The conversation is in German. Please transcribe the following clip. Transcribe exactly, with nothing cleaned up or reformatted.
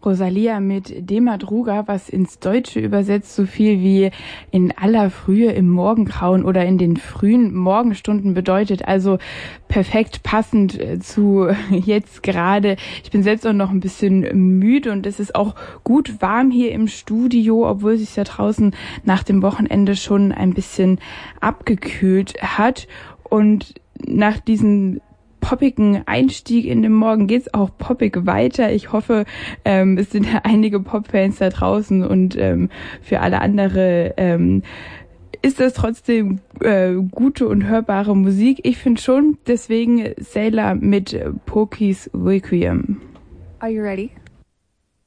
Rosalia mit De Madruga, was ins Deutsche übersetzt so viel wie in aller Frühe im Morgengrauen oder in den frühen Morgenstunden bedeutet. Also perfekt passend zu jetzt gerade. Ich bin selbst auch noch ein bisschen müde und es ist auch gut warm hier im Studio, obwohl es sich da draußen nach dem Wochenende schon ein bisschen abgekühlt hat. Und nach diesem poppigen Einstieg in den Morgen geht's auch poppig weiter. Ich hoffe, ähm, es sind einige Pop-Fans da draußen und ähm, für alle andere ähm, ist das trotzdem äh, gute und hörbare Musik. Ich finde schon, deswegen Sailor mit Pokis Requiem. Are you ready?